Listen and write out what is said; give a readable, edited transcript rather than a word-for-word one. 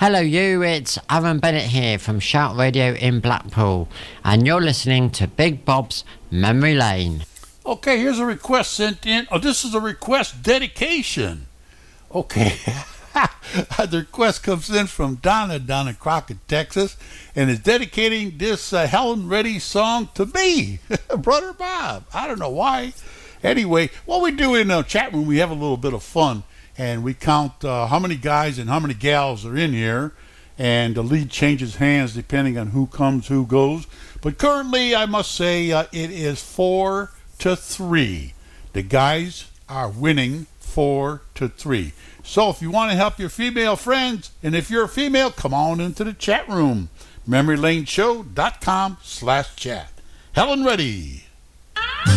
Hello you, it's Aaron Bennett here from Shout Radio in Blackpool, and you're listening to Big Bob's Memory Lane. Okay, here's a request sent in. Oh, this is a request dedication. Okay. The request comes in from Donna down in Crockett, Texas, and is dedicating this Helen Reddy song to me, Brother Bob. I don't know why. Anyway, what we do in the chat room, we have a little bit of fun, and we count how many guys and how many gals are in here, and the lead changes hands depending on who comes, who goes. But currently, I must say, it is 4-3. The guys are winning 4-3. So if you want to help your female friends, and if you're a female, come on into the chat room. MemoryLaneShow.com/chat. Helen Reddy.